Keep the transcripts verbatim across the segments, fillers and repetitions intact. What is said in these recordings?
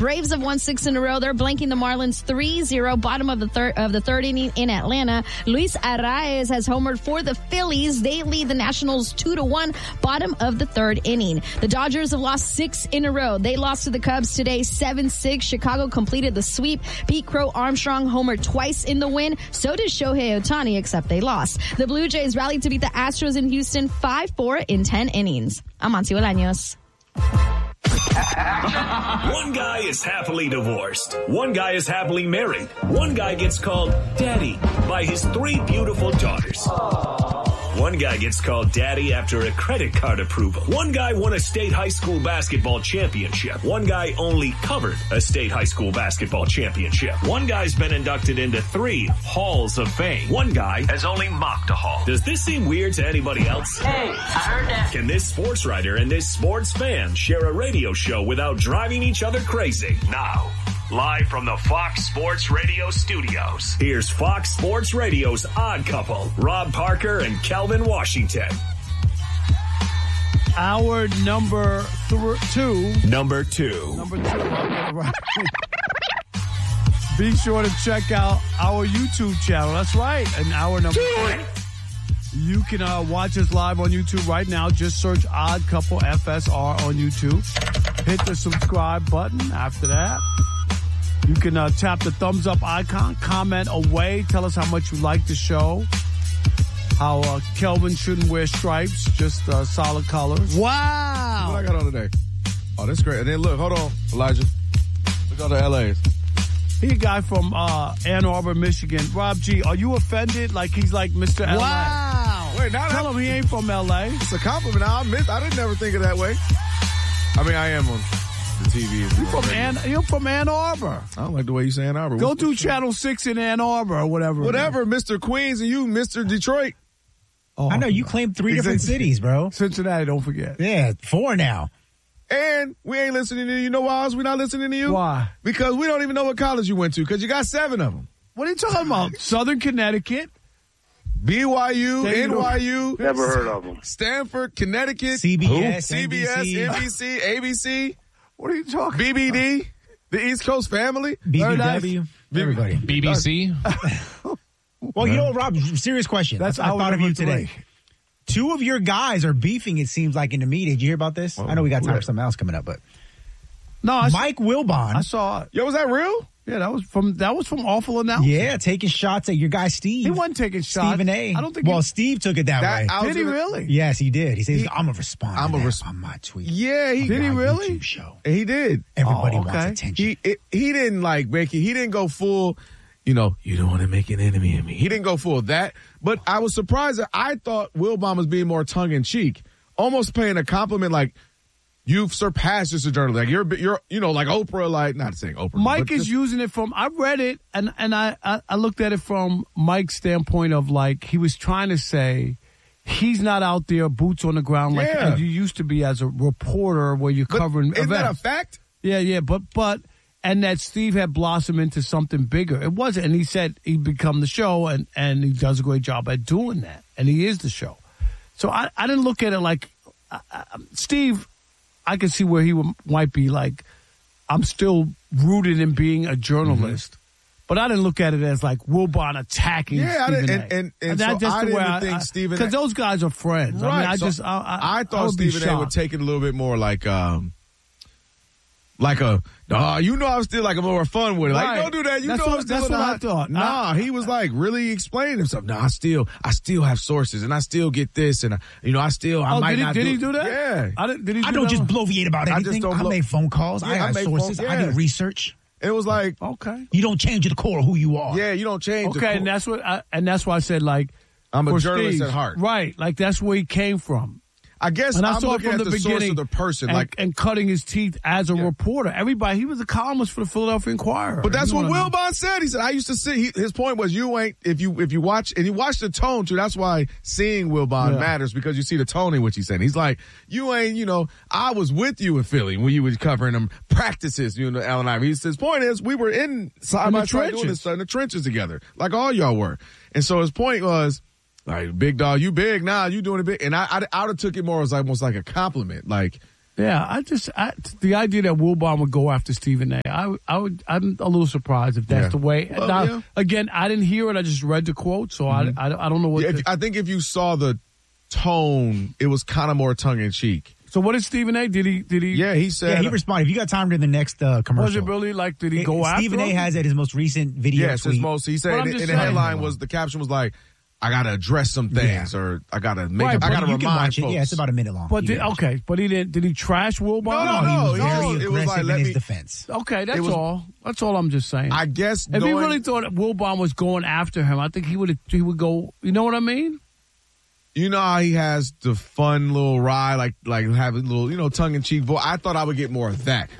Braves have won six in a row. They're blanking the Marlins three zero, bottom of the third of the third inning in Atlanta. Luis Arraez has homered for the Phillies. They lead the Nationals two to one, bottom of the third inning. The Dodgers have lost six in a row. They lost to the Cubs today seven six. Chicago completed the sweep. Pete Crow Armstrong homered twice in the win. So did Shohei Ohtani, except they lost. The Blue Jays rallied to beat the Astros in Houston five four in ten innings. I'm Monty Bolaños. One guy is happily divorced. One guy is happily married. One guy gets called daddy by his three beautiful daughters. One guy gets called daddy after a credit card approval. One guy won a state high school basketball championship. One guy only covered a state high school basketball championship. One guy's been inducted into three halls of fame. One guy has only mocked a hall. Does this seem weird to anybody else? Hey, I heard that. Can this sports writer and this sports fan share a radio show without driving each other crazy? Now, live from the Fox Sports Radio studios, here's Fox Sports Radio's Odd Couple, Rob Parker and Kelvin Washington. Hour number th- two. Number two. Number two. Okay, right. Be sure to check out our YouTube channel. That's right. And hour number two. You can uh, watch us live on YouTube right now. Just search Odd Couple F S R on YouTube. Hit the subscribe button after that. You can uh, tap the thumbs up icon, comment away, tell us how much you like the show, how uh, Kelvin shouldn't wear stripes, just uh, solid colors. Wow. What I got on today? Oh, that's great. And then look, hold on, Elijah. Look at all the L As. He a guy from uh, Ann Arbor, Michigan. Rob G, are you offended? Like he's like Mister L A? Wow. Wait, now Tell him he ain't from L A. It's a compliment. I admit, I didn't ever think of that way. I mean, I am on the T V. You're from Ann, you're from Ann Arbor. I don't like the way you say Ann Arbor. Go What's do Channel six in Ann Arbor or whatever. Whatever, Mister Queens and you, Mister Detroit. Oh, I know, you claimed three different cities, bro. Cincinnati, don't forget. Yeah, four now. And we ain't listening to you. You know why else we not listening to you? Why? Because we don't even know what college you went to because you got seven of them. What are you talking about? Southern Connecticut. B Y U, N Y U. Never heard of them. Stanford, Connecticut. C B S, C B S, N B C. N B C, A B C. What are you talking B B D, about? The East Coast family. B B W. Everybody. B B C. Well, you know, Rob, serious question. That's I, I thought of you three. today. Two of your guys are beefing, it seems like, in the media. Did you hear about this? Oh, I know we got time yeah. for something else coming up, but No, I Mike Wilbon. I saw it. Yo, was that real? Yeah, that was from that was from Awful Announcing. Yeah, taking shots at your guy Steve. He wasn't taking shots. Stephen A. I don't think. Well, he, Steve took it that, That- way. I was did he gonna- really? Yes, he did. He says, He- "I'm a respond. I'm to a that res- on my tweet." Yeah, he Did he My really? YouTube show. He did. Everybody Oh, wants okay. attention. He it, he didn't like make it. He didn't go full. You know, you don't want to make an enemy of me. He didn't go full that. But I was surprised that I thought Wilbon was being more tongue in cheek, almost paying a compliment like. You've surpassed just a journalist. Like you're, you're, you know, like Oprah. Like not saying Oprah. Mike but is just, using it from. I read it and and I, I I looked at it from Mike's standpoint of like he was trying to say he's not out there boots on the ground like Yeah. as you used to be as a reporter where you're but covering Isn't that a events. fact? Yeah, yeah, but but and that Steve had blossomed into something bigger. It wasn't, and he said he'd become the show, and and he does a great job at doing that, and he is the show. So I I didn't look at it like uh, uh, Steve. I could see where he w- might be like, I'm still rooted in being a journalist, mm-hmm. but I didn't look at it as like Wilbon attacking. Yeah, Stephen I didn't, A. and and, and that's so just I the didn't way I think Stephen because those guys are friends. Right. I mean, I so just I, I, I thought I would be Stephen A. would shocked. take it a little bit more like um. Like a, nah, you know, I'm still like a more fun with it. Like, Right. don't do that. You That's know, what- I'm still that's what not- I thought. Nah, I- he was like really explaining himself. Nah, I still, I still have sources, and I still get this, and I, you know, I still, I Oh, might did he, not. did do he do that? Yeah. I didn't. Did he? Do I don't that just one? bloviate about I just anything. don't I, blow- make phone calls. Yeah, I I got make sources. phone- I yeah. do research. It was like, Okay. You don't change the core of who you are. yeah, you don't change. the Okay, core. and that's what. I, and that's why I said like. I'm a for journalist Steve, at heart. Right? Like that's where he came from. I guess And I I'm saw it looking from at the, the, source beginning. of the person, and, like, and cutting his teeth as a Yeah. reporter. Everybody, he was a columnist for the Philadelphia Inquirer. But that's You know what I mean? Wilbon said. He said, I used to see, he, his point was you ain't, if you, if you watch, and you watch the tone too, that's why seeing Wilbon Yeah. matters because you see the tone in which he's saying. He's like, you ain't, you know, I was with you in Philly when you was covering them practices, you know, Allen Iverson. His point is we were in side In the by side doing trenches. this stuff in the trenches together, like all y'all were. And so his point was, like, big dog, you big now, you doing it big. And I, I, I would have took it more as almost like a compliment. Like, Yeah, I just I, the idea that Wilbon would go after Stephen A. I, I would. I'm a little surprised if that's Yeah. the way. Well, now, yeah. again, I didn't hear it. I just read the quote, so Mm-hmm. I, I I don't know what. Yeah, if, the, I think if you saw the tone, it was kind of more tongue in cheek. so what did Stephen A. Did he did he? Yeah, he said. Yeah, he responded. If you got time to the next uh, commercial. Was it really like? Did he It- go after Stephen A. him? has at his most recent video Yes, tweet. his most. He But said, I'm and just the saying- headline was the caption was like, "I got to address some things," Yeah. or "I got to make." Right, I but got to you remind can watch folks. it. Yeah, it's about a minute long. But You did, can watch okay, but he didn't. Did he trash Wilbon? No, no, it. no. He was no, very it was aggressive like, in let his me- defense. Okay, that's It was- all. That's all I'm just saying. I guess if knowing, he really thought Wilbon was going after him, I think he would he would go. You know what I mean? you know how he has the fun little ride, like like having a little, you know, tongue in cheek voice. I thought I would get more of that.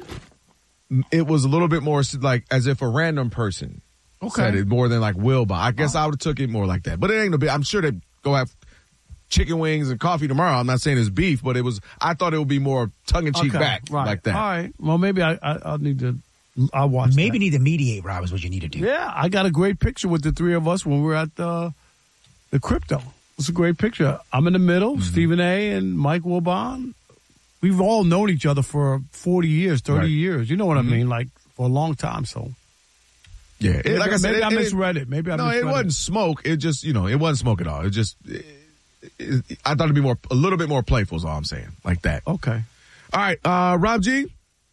It was a little bit more like as if a random person Okay. said it more than like Wilbon. I guess I would have took it more like that. But it ain't no big. I'm sure they go have chicken wings and coffee tomorrow. I'm not saying it's beef, but it was. I thought it would be more tongue in cheek Okay, back right. like that. All right. Well, maybe I I I'll need to. I'll watch. Maybe that. need to mediate, Rob, is what you need to do. Yeah, I got a great picture with the three of us when we were at the the crypto. It's a great picture. I'm in the middle, Mm-hmm. Stephen A. and Mike Wilbon. We've all known each other for forty years, thirty Right. years. You know what Mhm. I mean? Like for a long time. So Yeah, it- maybe, like I said, maybe it, I it- misread it. Maybe I no, misread it wasn't smoke. It just, you know, it wasn't smoke at all. It just, it, it, I thought it'd be more, a little bit more playful. Is all I'm saying, like that. Okay. All right, uh, Rob G,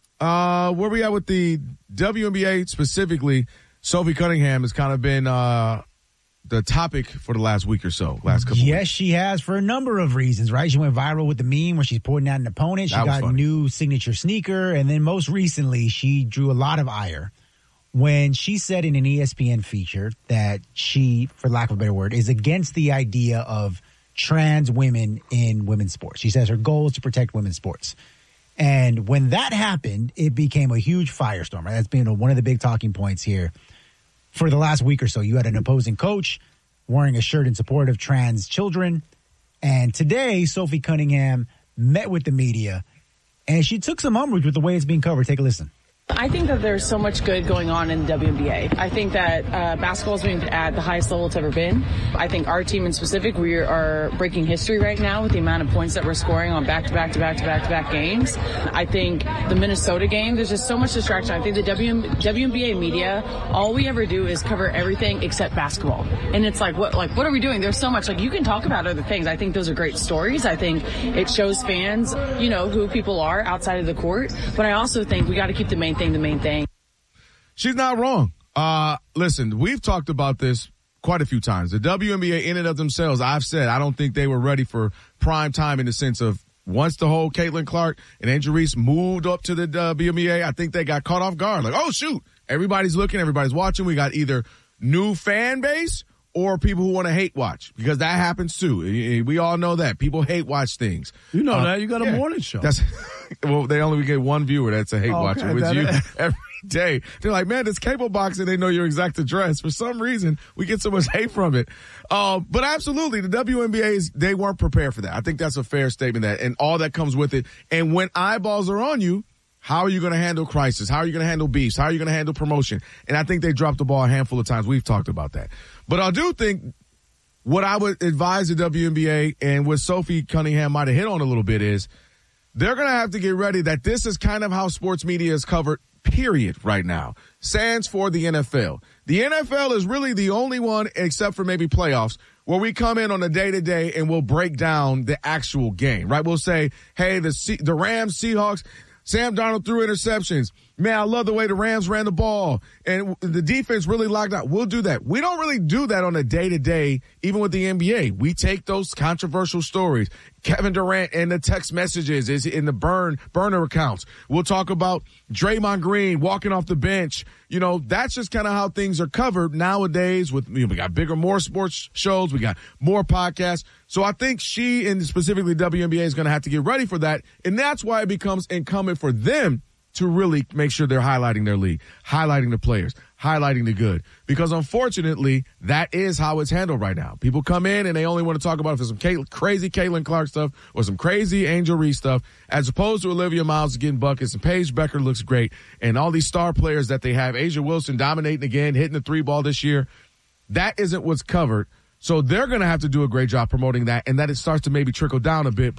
uh, where we at with the W N B A specifically? Sophie Cunningham has kind of been uh, the topic for the last week or so, last couple. Yes, weeks. she has for a number of reasons, right? She went viral with the meme where she's pointing at an opponent. She That was got a funny. new signature sneaker. And then most recently, she drew a lot of ire when she said in an E S P N feature that she, for lack of a better word, is against the idea of trans women in women's sports. She says her goal is to protect women's sports. And when that happened, it became a huge firestorm. Right? That's been one of the big talking points here for the last week or so. You had an opposing coach wearing a shirt in support of trans children. And today, Sophie Cunningham met with the media, and she took some umbrage with the way it's being covered. Take a listen. I think that there's so much good going on in the W N B A. I think that uh, basketball is being at the highest level it's ever been. I think our team in specific, we are breaking history right now with the amount of points that we're scoring on back-to-back-to-back-to-back-to-back games. I think the Minnesota game, there's just so much distraction. I think the W N B A media, all we ever do is cover everything except basketball. And it's like, what, like, what are we doing? There's so much. Like, you can talk about other things. I think those are great stories. I think it shows fans, you know, who people are outside of the court. But I also think we got to keep the main thing the main thing. She's not wrong. Uh, listen, we've talked about this quite a few times. The W N B A in and of themselves, I've said, I don't think they were ready for prime time in the sense of once the whole Caitlin Clark and Angel Reese moved up to the W N B A, I think they got caught off guard. Like, oh, shoot, everybody's looking, everybody's watching. We got either new fan base or people who want to hate watch, because that happens too. We all know that. People hate watch things. You know Uh, that. You got a yeah. morning show. That's well, they only get one viewer that's a hate Oh, watcher. okay, With that you is- every day. They're like, man, this cable box, and they know your exact address. For some reason, we get so much hate from it. Uh, but absolutely, the W N B A's, they weren't prepared for that. I think that's a fair statement, that, and all that comes with it. And when eyeballs are on you, how are you going to handle crisis? How are you going to handle beefs? How are you going to handle promotion? And I think they dropped the ball a handful of times. We've talked about that. But I do think what I would advise the W N B A, and what Sophie Cunningham might have hit on a little bit, is they're going to have to get ready that this is kind of how sports media is covered, period, right now. Sans for the N F L. The N F L is really the only one, except for maybe playoffs, where we come in on a day-to-day and we'll break down the actual game, right? We'll say, hey, the C- the Rams, Seahawks, Sam Darnold threw interceptions. Man, I love the way the Rams ran the ball, and the defense really locked out. We'll do that. We don't really do that on a day-to-day, even with the N B A. We take those controversial stories. Kevin Durant and the text messages is in the burn burner accounts. We'll talk about Draymond Green walking off the bench. You know, that's just kind of how things are covered nowadays. With, you know, we got bigger, more sports shows. We got more podcasts. So I think she, and specifically W N B A, is going to have to get ready for that. And that's why it becomes incumbent for them to really make sure they're highlighting their league, highlighting the players, highlighting the good. Because unfortunately, that is how it's handled right now. People come in and they only want to talk about if there's some Kay- crazy Caitlin Clark stuff or some crazy Angel Reese stuff, as opposed to Olivia Miles getting buckets, and Paige Becker looks great, and all these star players that they have. Asia Wilson dominating again, hitting the three ball this year. That isn't what's covered. So they're going to have to do a great job promoting that, and that it starts to maybe trickle down a bit. But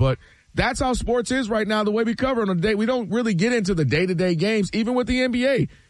that's how sports is right now, the way we cover on a day. We don't really get into the day-to-day games, even with the N B A.